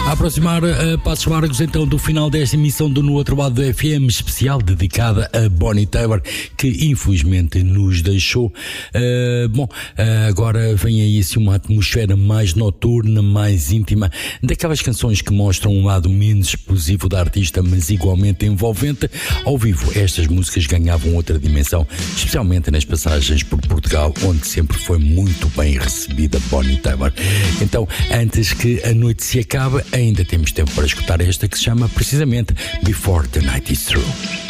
A aproximar passos largos então do final desta emissão do No Outro Lado do FM, especial dedicada a Bonnie Tyler, que infelizmente nos deixou. Agora vem aí assim uma atmosfera mais noturna, mais íntima, daquelas canções que mostram um lado menos explosivo da artista, mas igualmente envolvente. Ao vivo, estas músicas ganhavam outra dimensão, especialmente nas passagens por Portugal, onde sempre foi muito bem recebida Bonnie Tyler. Então, antes que a noite se acabe, ainda temos tempo para escutar esta que se chama precisamente Before the Night is Through.